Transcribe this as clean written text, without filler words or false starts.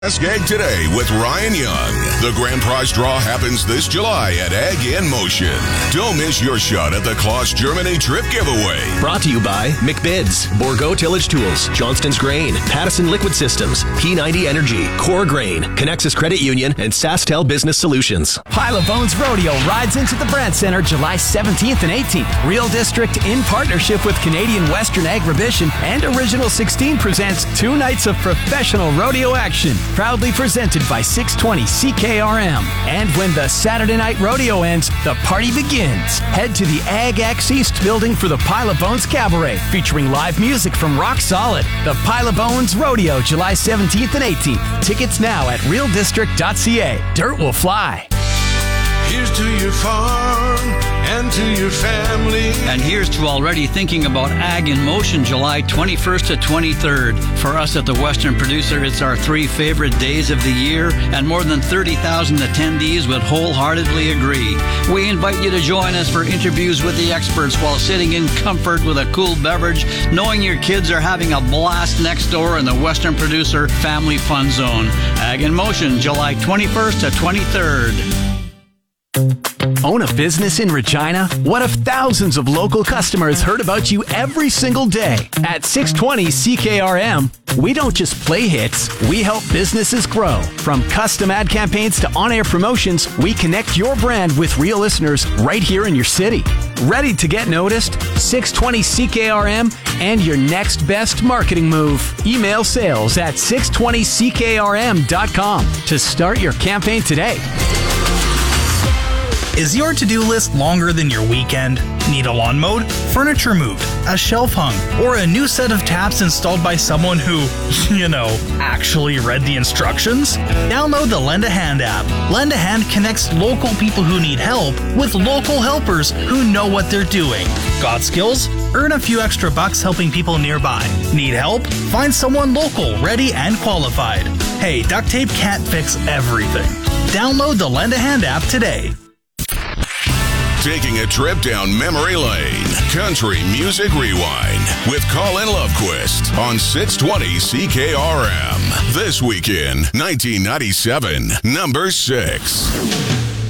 Ask Ag Today with Ryan Young. The grand prize draw happens this July at Ag in Motion. Don't miss your shot at the Kloss Germany trip giveaway. Brought to you by McBids, Bourgault Tillage Tools, Johnston's Grain, Pattison Liquid Systems, P90 Energy, Core Grain, Connexus Credit Union, and SaskTel Business Solutions. Pile of Bones Rodeo rides into the Brandt Center July 17th and 18th. Real District, in partnership with Canadian Western Agribition and Original 16, presents 2 nights of professional rodeo action. Proudly presented by 620 CKRM. And when the Saturday night rodeo ends, the party begins. Head to the Ag X East building for the Pile of Bones Cabaret, featuring live music from Rock Solid. The Pile of Bones Rodeo, July 17th and 18th. Tickets now at realdistrict.ca. Dirt will fly. Here's to your farm and to your family. And here's to already thinking about Ag in Motion, July 21st to 23rd. For us at the Western Producer, it's our 3 favorite days of the year, and more than 30,000 attendees would wholeheartedly agree. We invite you to join us for interviews with the experts while sitting in comfort with a cool beverage, knowing your kids are having a blast next door in the Western Producer Family Fun Zone. Ag in Motion, July 21st to 23rd. Own a business in Regina? What if thousands of local customers heard about you every single day? At 620 CKRM, we don't just play hits, we help businesses grow. From custom ad campaigns to on-air promotions, we connect your brand with real listeners right here in your city. Ready to get noticed? 620 CKRM and your next best marketing move. Email sales at 620ckrm.com to start your campaign today. Is your to-do list longer than your weekend? Need a lawn mowed, furniture moved, a shelf hung, or a new set of taps installed by someone who, actually read the instructions? Download the Lend a Hand app. Lend a Hand connects local people who need help with local helpers who know what they're doing. Got skills? Earn a few extra bucks helping people nearby. Need help? Find someone local, ready, and qualified. Hey, duct tape can't fix everything. Download the Lend a Hand app today. Taking a trip down memory lane. Country Music Rewind with Colin Lovequist on 620 CKRM. This weekend, 1997, number 6.